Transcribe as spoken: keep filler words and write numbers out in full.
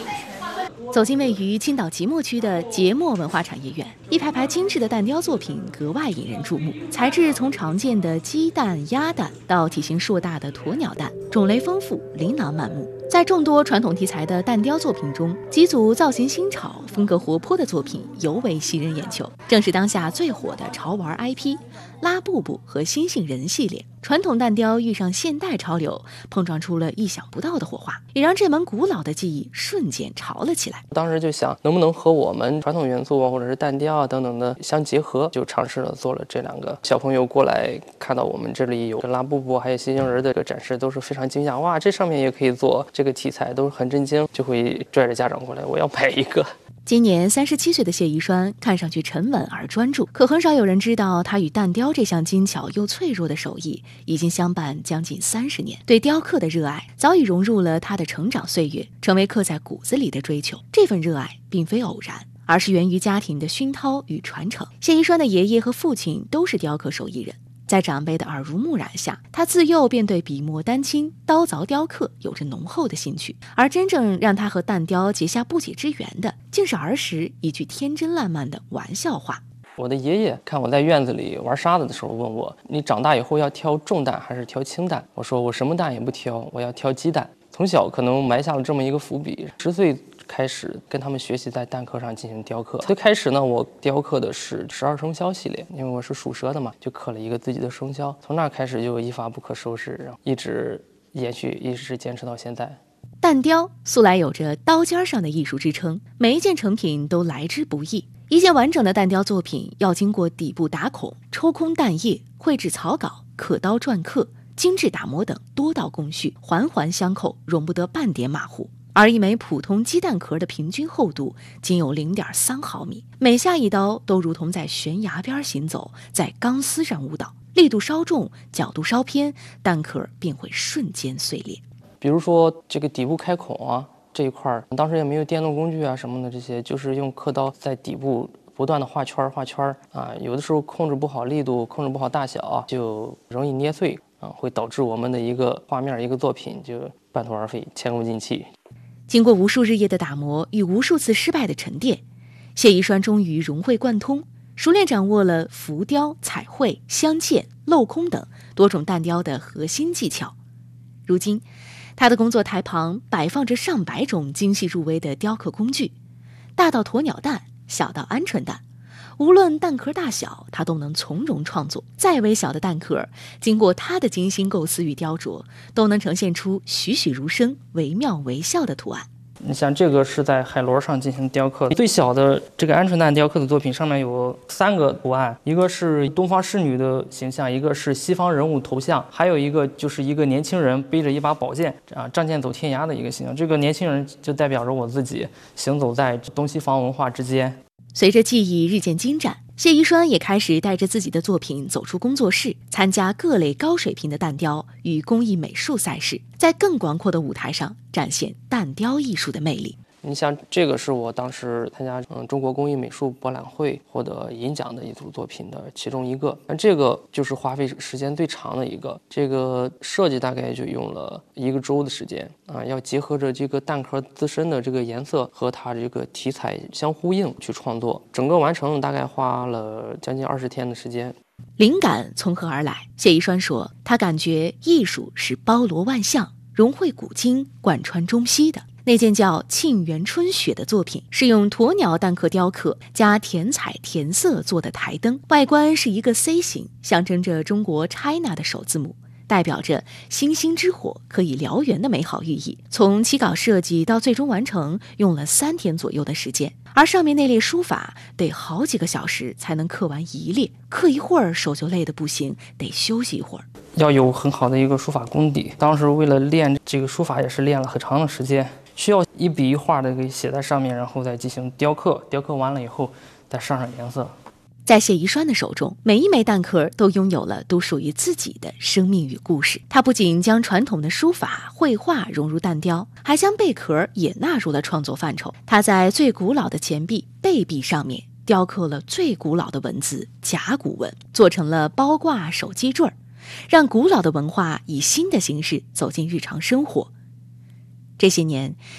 走进位于青岛即墨区的节墨文化产业园，一排排精致的蛋雕作品格外引人注目。材质从常见的鸡蛋、鸭蛋到体型硕大的鸵鸟蛋，种类丰富，琳琅满目。在众多传统题材的蛋雕作品中，几组造型新潮、风格活泼的作品尤为吸人眼球，正是当下最火的潮玩 I P 拉布布和星星人系列。传统蛋雕遇上现代潮流，碰撞出了意想不到的火花，也让这门古老的技艺瞬间潮了起来。 当时就想，能不能和我们传统元素啊，或者是蛋雕啊等等的相结合，就尝试了做了这两个。小朋友过来看到我们这里有拉布布还有星星人的这个展示，都是非常惊讶，哇，这上面也可以做这个题材，都是很震惊，就会拽着家长过来，我要买一个。 今年三十七岁的谢宜栓看上去沉稳而专注，可很少有人知道他与蛋雕这项精巧又脆弱的手艺已经相伴将近三十年。对雕刻的热爱早已融入了他的成长岁月，成为刻在骨子里的追求。这份热爱并非偶然，而是源于家庭的熏陶与传承。谢宜栓的爷爷和父亲都是雕刻手艺人，在长辈的耳濡目染下，他自幼便对笔墨丹青、刀凿雕刻有着浓厚的兴趣。而真正让他和蛋雕结下不解之缘的，竟是儿时一句天真烂漫的玩笑话。 我的爷爷看我在院子里玩沙子的时候问我，你长大以后要挑重蛋还是挑轻蛋？我说我什么蛋也不挑，我要挑鸡蛋。从小可能埋下了这么一个伏笔，十岁开始跟他们学习在蛋壳上进行雕刻。最开始呢，我雕刻的是十二生肖系列，因为我是属蛇的嘛，就刻了一个自己的生肖。从那开始就一发不可收拾，然后一直延续，一直坚持到现在。 蛋雕素来有着刀尖上的艺术之称，每一件成品都来之不易。一件完整的蛋雕作品要经过底部打孔、抽空蛋液、绘制草稿、刻刀篆刻、精致打磨等多道工序，环环相扣，容不得半点马虎。而一枚普通鸡蛋壳的平均厚度仅有 零点三毫米，每下一刀都如同在悬崖边行走，在钢丝上舞蹈，力度稍重，角度稍偏，蛋壳便会瞬间碎裂。 比如说这个底部开孔啊这一块，当时也没有电动工具啊什么的，这些就是用刻刀在底部不断的画圈画圈啊，有的时候控制不好力度，控制不好大小，就容易捏碎啊，会导致我们的一个画面一个作品就半途而废，前功尽弃。 经过无数日夜的打磨与无数次失败的沉淀，谢宜栓终于融会贯通，熟练掌握了浮雕、彩绘、镶嵌、镂空等多种蛋雕的核心技巧。如今他的工作台旁摆放着上百种精细入微的雕刻工具，大到鸵鸟蛋，小到鹌鹑蛋，无论蛋壳大小，他都能从容创作。再微小的蛋壳，经过他的精心构思与雕琢，都能呈现出栩栩如生、惟妙惟肖的图案。 你像这个是在海螺上进行雕刻，最小的这个鹌鹑蛋雕刻的作品上面有三个图案，一个是东方侍女的形象，一个是西方人物头像，还有一个就是一个年轻人背着一把宝剑啊，仗剑走天涯的一个形象。这个年轻人就代表着我自己行走在东西方文化之间。 随着技艺日渐精湛，谢宜栓也开始带着自己的作品走出工作室，参加各类高水平的蛋雕与工艺美术赛事，在更广阔的舞台上展现蛋雕艺术的魅力。 你像这个是我当时参加嗯中国工艺美术博览会获得银奖的一组作品的其中一个，那这个就是花费时间最长的一个，这个设计大概就用了一个周的时间啊，要结合着这个蛋壳自身的这个颜色和它这个题材相呼应去创作，整个完成大概花了将近二十天的时间。 灵感从何而来？谢宜栓说，他感觉艺术是包罗万象，融汇古今，贯穿中西的。那件叫《沁园春雪》的作品是用鸵鸟蛋壳雕刻加填彩填色做的台灯，外观是一个 C 形，象征着中国 China 的首字母，代表着星星之火可以燎原的美好寓意。从起稿设计到最终完成用了三天左右的时间，而上面那列书法得好几个小时才能刻完一列，刻一会儿手就累得不行，得休息一会儿。 要有很好的一个书法功底，当时为了练这个书法也是练了很长的时间，需要一笔一画的给写在上面，然后再进行雕刻，雕刻完了以后再上上颜色。 在谢宜栓的手中，每一枚蛋壳都拥有了独属于自己的生命与故事。他不仅将传统的书法、绘画融入蛋雕，还将贝壳也纳入了创作范畴。他在最古老的钱币贝币上面雕刻了最古老的文字甲骨文，做成了包挂手机坠儿，让古老的文化以新的形式走进日常生活。这些年，